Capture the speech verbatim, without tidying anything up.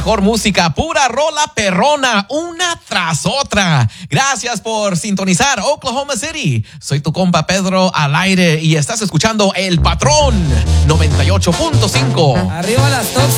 mejor música, pura rola perrona, una tras otra. Gracias por sintonizar Oklahoma City. Soy tu compa Pedro al aire y estás escuchando El Patrón noventa y ocho punto cinco. Arriba las tóxicas.